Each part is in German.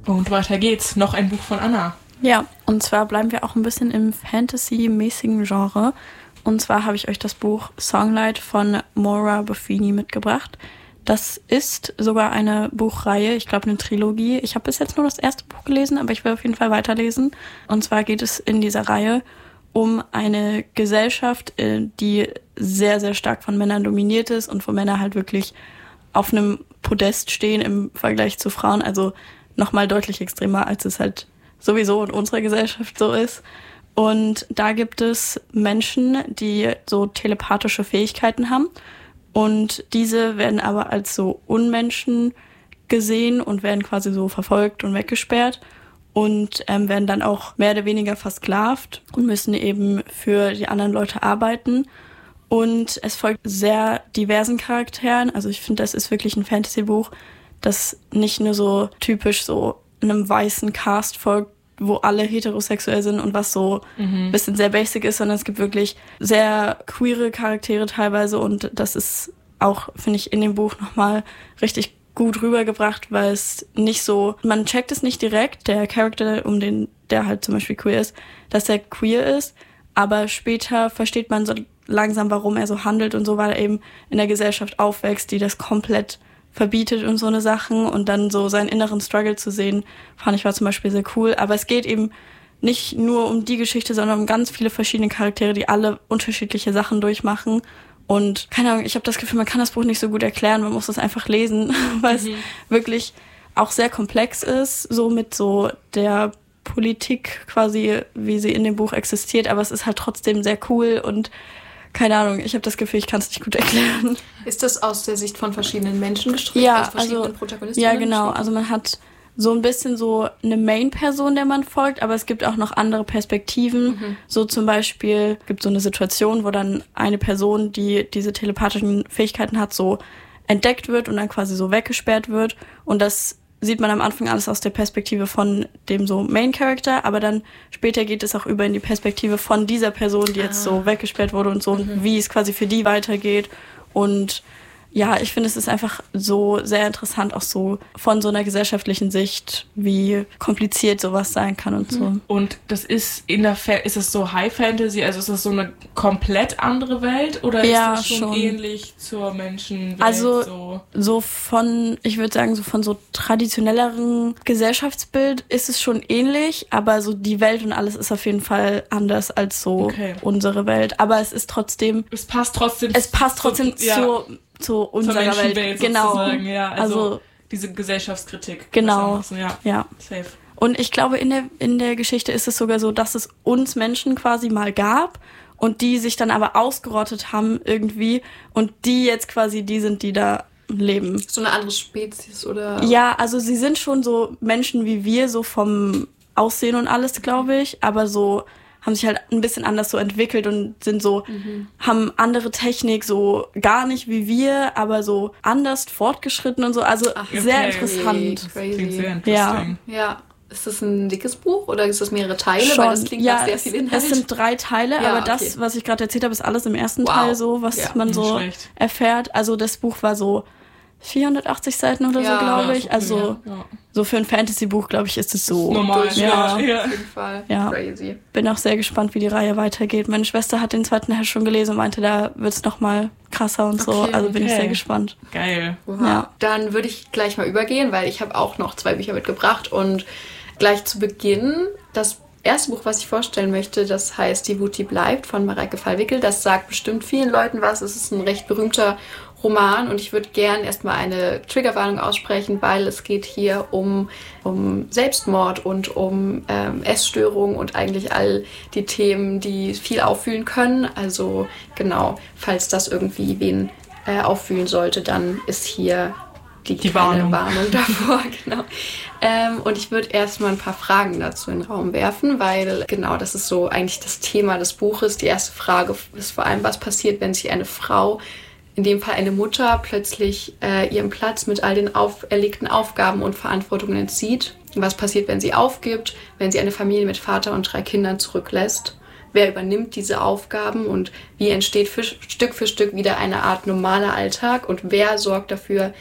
Und weiter geht's. Noch ein Buch von Anna. Ja, und zwar bleiben wir auch ein bisschen im Fantasy-mäßigen Genre. Und zwar habe ich euch das Buch Songlight von Maura Buffini mitgebracht. Das ist sogar eine Buchreihe, ich glaube eine Trilogie. Ich habe bis jetzt nur das erste Buch gelesen, aber ich will auf jeden Fall weiterlesen. Und zwar geht es in dieser Reihe um eine Gesellschaft, die sehr, sehr stark von Männern dominiert ist und wo Männer halt wirklich auf einem Podest stehen im Vergleich zu Frauen. Also nochmal deutlich extremer, als es halt sowieso in unserer Gesellschaft so ist. Und da gibt es Menschen, die so telepathische Fähigkeiten haben. Und diese werden aber als so Unmenschen gesehen und werden quasi so verfolgt und weggesperrt und werden dann auch mehr oder weniger versklavt und müssen eben für die anderen Leute arbeiten. Und es folgt sehr diversen Charakteren. Also ich finde, das ist wirklich ein Fantasy-Buch, das nicht nur so typisch so einem weißen Cast folgt, wo alle heterosexuell sind und was so ein bisschen sehr basic ist, sondern es gibt wirklich sehr queere Charaktere teilweise und das ist auch, finde ich, in dem Buch nochmal richtig gut rübergebracht, weil es nicht so, man checkt es nicht direkt, der Charakter, der halt zum Beispiel queer ist, dass er queer ist, aber später versteht man so langsam, warum er so handelt und so, weil er eben in der Gesellschaft aufwächst, die das komplett verbietet und so eine Sachen und dann so seinen inneren Struggle zu sehen, fand ich war zum Beispiel sehr cool. Aber es geht eben nicht nur um die Geschichte, sondern um ganz viele verschiedene Charaktere, die alle unterschiedliche Sachen durchmachen. Und keine Ahnung, ich habe das Gefühl, man kann das Buch nicht so gut erklären, man muss das einfach lesen, weil es wirklich auch sehr komplex ist, so mit so der Politik quasi, wie sie in dem Buch existiert. Aber es ist halt trotzdem sehr cool und keine Ahnung, ich habe das Gefühl, ich kann es nicht gut erklären. Ist das aus der Sicht von verschiedenen Menschen gestrickt? Ja, also Protagonistinnen? Ja, genau. Also man hat so ein bisschen so eine Main-Person, der man folgt, aber es gibt auch noch andere Perspektiven. So zum Beispiel gibt es so eine Situation, wo dann eine Person, die diese telepathischen Fähigkeiten hat, so entdeckt wird und dann quasi so weggesperrt wird. Und das sieht man am Anfang alles aus der Perspektive von dem so Main-Character, aber dann später geht es auch über in die Perspektive von dieser Person, die jetzt so weggesperrt wurde und so, wie es quasi für die weitergeht. Und ja, ich finde, es ist einfach so sehr interessant, auch so von so einer gesellschaftlichen Sicht, wie kompliziert sowas sein kann und so. Und das ist ist es so High Fantasy, also ist das so eine komplett andere Welt oder Ja, ist das schon ähnlich zur Menschenwelt? Also so von, ich würde sagen, so von so traditionelleren Gesellschaftsbild ist es schon ähnlich, aber so die Welt und alles ist auf jeden Fall anders als so unsere Welt. Aber es ist trotzdem... Es passt trotzdem zu unserer Welt. Genau. Sozusagen. Ja, also diese Gesellschaftskritik. Genau. Ja. Safe. Und ich glaube, in der Geschichte ist es sogar so, dass es uns Menschen quasi mal gab und die sich dann aber ausgerottet haben irgendwie und die jetzt quasi die sind, die da leben. So eine andere Spezies, oder? Ja, also sie sind schon so Menschen wie wir, so vom Aussehen und alles, glaube ich, aber so haben sich halt ein bisschen anders so entwickelt und sind so, haben andere Technik, so gar nicht wie wir, aber so anders fortgeschritten und so. Also sehr interessant. Crazy. Klingt sehr interessant. Ja. Ist das ein dickes Buch oder ist das mehrere Teile? Schon. Weil das klingt nach sehr viel Inhalt. Es sind 3 Teile, aber das, was ich gerade erzählt habe, ist alles im ersten Teil so, was man so erfährt. Also das Buch war so 480 Seiten oder so, glaube ich. Also so für ein Fantasy-Buch, glaube ich, ist es so normal. Auf jeden Fall. Ja. Crazy. Bin auch sehr gespannt, wie die Reihe weitergeht. Meine Schwester hat den 2. Teil schon gelesen und meinte, da wird es noch mal krasser und so. Also bin ich sehr gespannt. Geil. Ja. Dann würde ich gleich mal übergehen, weil ich habe auch noch 2 Bücher mitgebracht und gleich zu Beginn das erste Buch, was ich vorstellen möchte, das heißt Die Wut, die bleibt von Mareike Fallwickel. Das sagt bestimmt vielen Leuten was. Es ist ein recht berühmter Roman und ich würde gern erstmal eine Triggerwarnung aussprechen, weil es geht hier um Selbstmord und um Essstörung und eigentlich all die Themen, die viel auffühlen können. Also genau, falls das irgendwie wen auffühlen sollte, dann ist hier die Warnung davor. Genau. Und ich würde erstmal ein paar Fragen dazu in den Raum werfen, weil genau das ist so eigentlich das Thema des Buches. Die erste Frage ist vor allem, was passiert, wenn sich eine Frau, in dem Fall eine Mutter, plötzlich ihren Platz mit all den auferlegten Aufgaben und Verantwortungen entzieht. Was passiert, wenn sie aufgibt, wenn sie eine Familie mit Vater und 3 Kindern zurücklässt? Wer übernimmt diese Aufgaben und wie entsteht Stück für Stück wieder eine Art normaler Alltag? Und wer sorgt dafür,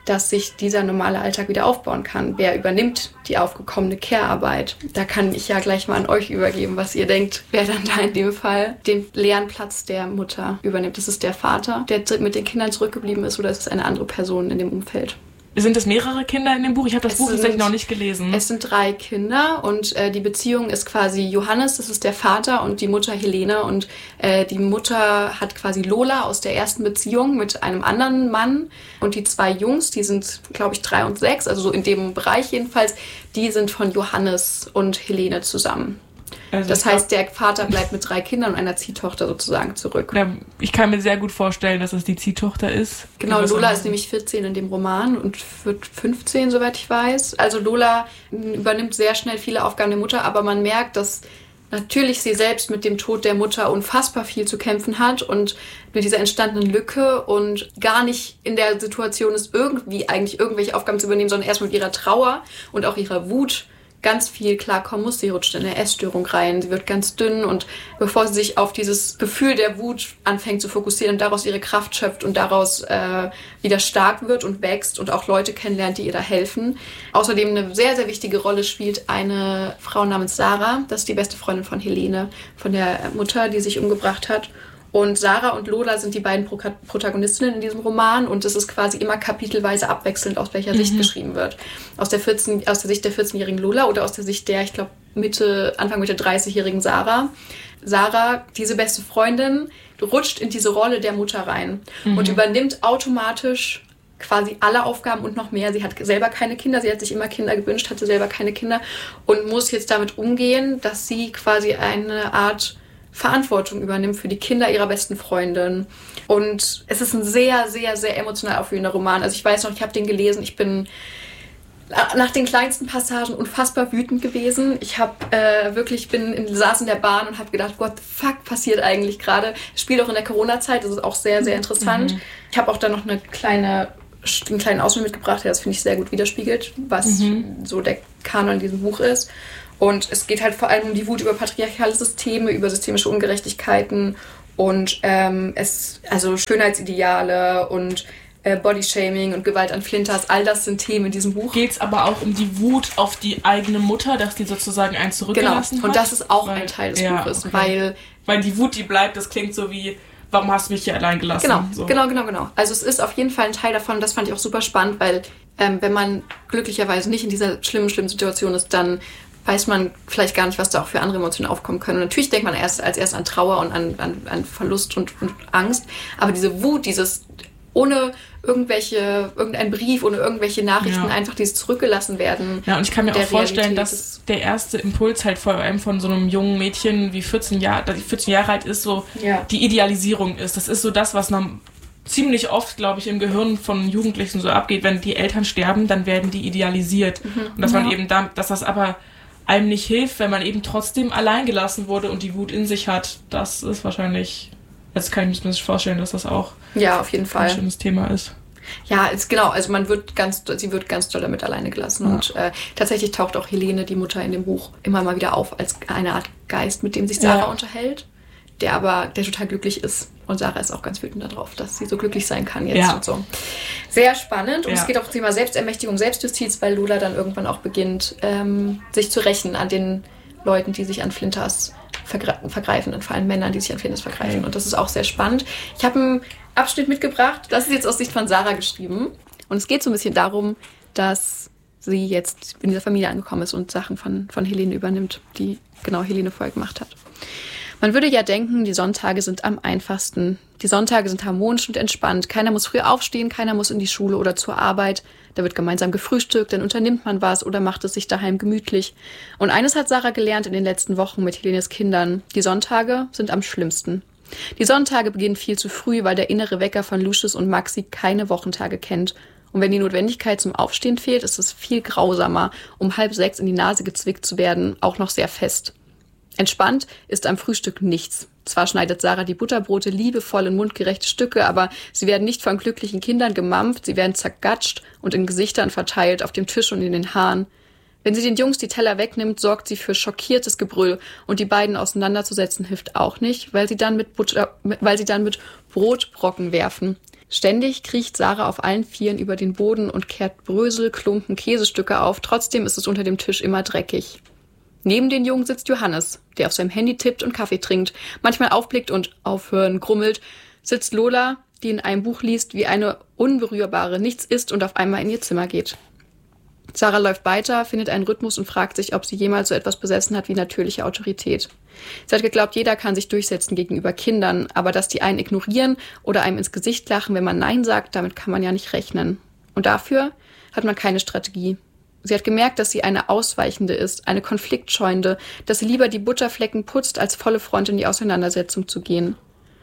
dass sich dieser normale Alltag wieder aufbauen kann. Wer übernimmt die aufgekommene Care-Arbeit? Da kann ich ja gleich mal an euch übergeben, was ihr denkt, wer dann da in dem Fall den leeren Platz der Mutter übernimmt. Ist es der Vater, der mit den Kindern zurückgeblieben ist, oder ist es eine andere Person in dem Umfeld? Sind es mehrere Kinder in dem Buch? Ich habe das Buch tatsächlich noch nicht gelesen. Es sind 3 Kinder und die Beziehung ist quasi Johannes, das ist der Vater, und die Mutter Helene. Und die Mutter hat quasi Lola aus der ersten Beziehung mit einem anderen Mann. Und die 2 Jungs, die sind, glaube ich, 3 und 6, also so in dem Bereich jedenfalls, die sind von Johannes und Helene zusammen. Also das heißt, der Vater bleibt mit 3 Kindern und einer Ziehtochter sozusagen zurück. Ja, ich kann mir sehr gut vorstellen, dass es die Ziehtochter ist. Genau, Lola ist nämlich 14 in dem Roman und wird 15, soweit ich weiß. Also Lola übernimmt sehr schnell viele Aufgaben der Mutter, aber man merkt, dass natürlich sie selbst mit dem Tod der Mutter unfassbar viel zu kämpfen hat und mit dieser entstandenen Lücke und gar nicht in der Situation ist, irgendwie eigentlich irgendwelche Aufgaben zu übernehmen, sondern erst mit ihrer Trauer und auch ihrer Wut ganz viel klarkommen muss. Sie rutscht in eine Essstörung rein, sie wird ganz dünn, und bevor sie sich auf dieses Gefühl der Wut anfängt zu fokussieren und daraus ihre Kraft schöpft und daraus wieder stark wird und wächst und auch Leute kennenlernt, die ihr da helfen. Außerdem eine sehr, sehr wichtige Rolle spielt eine Frau namens Sarah. Das ist die beste Freundin von Helene, von der Mutter, die sich umgebracht hat. Und Sarah und Lola sind die beiden Protagonistinnen in diesem Roman, und es ist quasi immer kapitelweise abwechselnd, aus welcher Sicht geschrieben wird. Aus der Sicht der 14-jährigen Lola oder aus der Sicht der, ich glaube, Anfang Mitte 30-jährigen Sarah. Sarah, diese beste Freundin, rutscht in diese Rolle der Mutter rein und übernimmt automatisch quasi alle Aufgaben und noch mehr. Sie hat selber keine Kinder, sie hat sich immer Kinder gewünscht, hatte selber keine Kinder und muss jetzt damit umgehen, dass sie quasi eine Art Verantwortung übernimmt für die Kinder ihrer besten Freundin. Und es ist ein sehr, sehr, sehr emotional aufwühlender Roman. Also ich weiß noch, ich habe den gelesen, ich bin nach den kleinsten Passagen unfassbar wütend gewesen. Ich habe saß in der Bahn und habe gedacht, what the fuck passiert eigentlich gerade? Es spielt auch in der Corona-Zeit, das ist auch sehr, sehr interessant. Ich habe auch da noch einen kleinen Ausschnitt mitgebracht, der das, finde ich, sehr gut widerspiegelt, was so der Kanon in diesem Buch ist. Und es geht halt vor allem um die Wut über patriarchale Systeme, über systemische Ungerechtigkeiten und also Schönheitsideale und Bodyshaming und Gewalt an Flinters, all das sind Themen in diesem Buch. Geht es aber auch um die Wut auf die eigene Mutter, dass die sozusagen einen zurückgelassen hat? Und das ist auch ein Teil des Buches, okay. Weil die Wut, die bleibt, das klingt so wie, warum hast du mich hier allein gelassen? Genau. Also es ist auf jeden Fall ein Teil davon, das fand ich auch super spannend, weil wenn man glücklicherweise nicht in dieser schlimmen Situation ist, dann weiß man vielleicht gar nicht, was da auch für andere Emotionen aufkommen können. Und natürlich denkt man als erst an Trauer und an Verlust und Angst. Aber diese Wut, dieses ohne irgendein Brief, ohne irgendwelche Nachrichten, einfach dieses zurückgelassen werden. Ja, und ich kann mir auch vorstellen, dass der erste Impuls halt vor allem von so einem jungen Mädchen wie 14 Jahre alt ist, so die Idealisierung ist. Das ist so das, was ziemlich oft, glaube ich, im Gehirn von Jugendlichen so abgeht. Wenn die Eltern sterben, dann werden die idealisiert. Und dass man eben dass das aber einem nicht hilft, wenn man eben trotzdem allein gelassen wurde und die Wut in sich hat. Das ist wahrscheinlich, jetzt kann ich mir vorstellen, dass das auch auf jeden Fall ein schönes Thema ist. Ja, also sie wird ganz doll damit alleine gelassen. Und tatsächlich taucht auch Helene, die Mutter in dem Buch, immer mal wieder auf als eine Art Geist, mit dem sich Sarah unterhält, der total glücklich ist. Und Sarah ist auch ganz wütend darauf, dass sie so glücklich sein kann jetzt und so. Sehr spannend. Und es geht auch um das Thema Selbstermächtigung, Selbstjustiz, weil Lola dann irgendwann auch beginnt, sich zu rächen an den Leuten, die sich an Flinters vergreifen, und vor allem Männern, die sich an Flinters vergreifen. Und das ist auch sehr spannend. Ich habe einen Abschnitt mitgebracht, das ist jetzt aus Sicht von Sarah geschrieben. Und es geht so ein bisschen darum, dass sie jetzt in dieser Familie angekommen ist und Sachen von Helene übernimmt, die Helene vorher gemacht hat. Man würde ja denken, die Sonntage sind am einfachsten. Die Sonntage sind harmonisch und entspannt. Keiner muss früh aufstehen, keiner muss in die Schule oder zur Arbeit. Da wird gemeinsam gefrühstückt, dann unternimmt man was oder macht es sich daheim gemütlich. Und eines hat Sarah gelernt in den letzten Wochen mit Helenes Kindern. Die Sonntage sind am schlimmsten. Die Sonntage beginnen viel zu früh, weil der innere Wecker von Lucius und Maxi keine Wochentage kennt. Und wenn die Notwendigkeit zum Aufstehen fehlt, ist es viel grausamer, um 5:30 in die Nase gezwickt zu werden, auch noch sehr fest. Entspannt ist am Frühstück nichts. Zwar schneidet Sarah die Butterbrote liebevoll in mundgerechte Stücke, aber sie werden nicht von glücklichen Kindern gemampft, sie werden zergatscht und in Gesichtern verteilt, auf dem Tisch und in den Haaren. Wenn sie den Jungs die Teller wegnimmt, sorgt sie für schockiertes Gebrüll, und die beiden auseinanderzusetzen hilft auch nicht, weil sie dann mit Brotbrocken werfen. Ständig kriecht Sarah auf allen Vieren über den Boden und kehrt Brösel, Klumpen, Käsestücke auf. Trotzdem ist es unter dem Tisch immer dreckig. Neben den Jungen sitzt Johannes, der auf seinem Handy tippt und Kaffee trinkt, manchmal aufblickt und aufhören grummelt. Sitzt Lola, die in einem Buch liest, wie eine Unberührbare, nichts isst und auf einmal in ihr Zimmer geht. Sarah läuft weiter, findet einen Rhythmus und fragt sich, ob sie jemals so etwas besessen hat wie natürliche Autorität. Sie hat geglaubt, jeder kann sich durchsetzen gegenüber Kindern, aber dass die einen ignorieren oder einem ins Gesicht lachen, wenn man Nein sagt, damit kann man ja nicht rechnen. Und dafür hat man keine Strategie. Sie hat gemerkt, dass sie eine Ausweichende ist, eine Konfliktscheuende, dass sie lieber die Butterflecken putzt, als volle Front in die Auseinandersetzung zu gehen.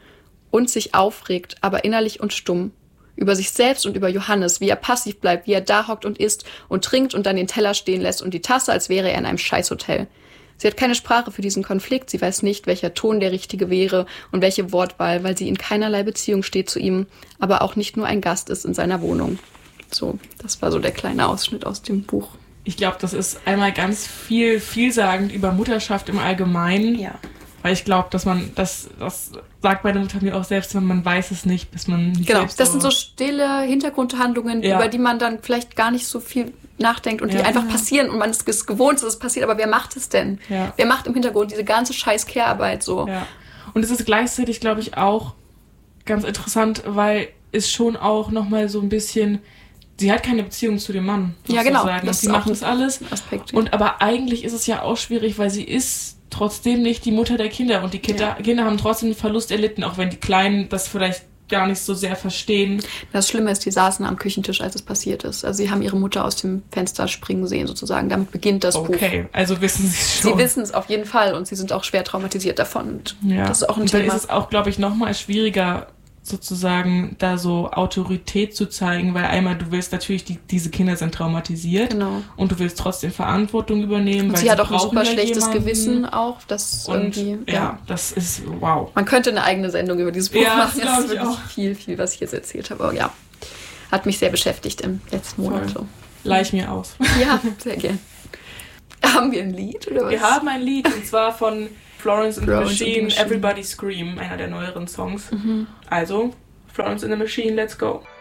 Und sich aufregt, aber innerlich und stumm. Über sich selbst und über Johannes, wie er passiv bleibt, wie er da hockt und isst und trinkt und dann den Teller stehen lässt und die Tasse, als wäre er in einem Scheißhotel. Sie hat keine Sprache für diesen Konflikt, sie weiß nicht, welcher Ton der richtige wäre und welche Wortwahl, weil sie in keinerlei Beziehung steht zu ihm, aber auch nicht nur ein Gast ist in seiner Wohnung. So, das war so der kleine Ausschnitt aus dem Buch. Ich glaube, das ist einmal ganz vielsagend über Mutterschaft im Allgemeinen. Ja. Weil ich glaube, dass man, das sagt meine Mutter mir auch selbst, wenn man weiß es nicht, bis man nicht Genau, selbst das sind so stille Hintergrundhandlungen, über die man dann vielleicht gar nicht so viel nachdenkt und die einfach passieren und man ist gewohnt, dass es passiert, aber wer macht es denn? Ja. Wer macht im Hintergrund diese ganze scheiß Care-Arbeit so? Ja. Und es ist gleichzeitig, glaube ich, auch ganz interessant, weil es schon auch nochmal so ein bisschen, sie hat keine Beziehung zu dem Mann. Ja, genau. Und sie macht das alles. Aspekt. Und aber eigentlich ist es ja auch schwierig, weil sie ist trotzdem nicht die Mutter der Kinder und die Kinder haben trotzdem den Verlust erlitten, auch wenn die Kleinen das vielleicht gar nicht so sehr verstehen. Das Schlimme ist, die saßen am Küchentisch, als es passiert ist. Also sie haben ihre Mutter aus dem Fenster springen sehen, sozusagen. Damit beginnt das Buch. Okay, also wissen sie es schon. Sie wissen es auf jeden Fall und sie sind auch schwer traumatisiert davon. Und das ist auch ein und Thema. Dann ist es auch, glaube ich, nochmal schwieriger, sozusagen da so Autorität zu zeigen, weil einmal du willst natürlich, diese Kinder sind traumatisiert, genau. Und du willst trotzdem Verantwortung übernehmen. Und weil sie hat auch ein super schlechtes jemanden. Gewissen auch, das und irgendwie, das ist wow. Man könnte eine eigene Sendung über dieses Buch machen. Das ist wirklich auch viel, was ich jetzt erzählt habe. Aber ja, hat mich sehr beschäftigt im letzten Monat. So. Leih ich mir aus. Ja, sehr gern. Haben wir ein Lied oder was? Wir haben ein Lied und zwar von Florence and the Machine, Everybody Scream, einer der neueren Songs. Also, Florence and the Machine, let's go.